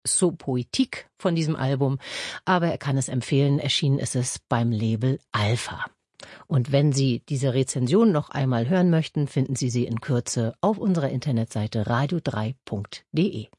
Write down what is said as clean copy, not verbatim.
So Poetique von diesem Album, aber er kann es empfehlen, erschienen ist es beim Label Alpha. Und wenn Sie diese Rezension noch einmal hören möchten, finden Sie sie in Kürze auf unserer Internetseite radio3.de.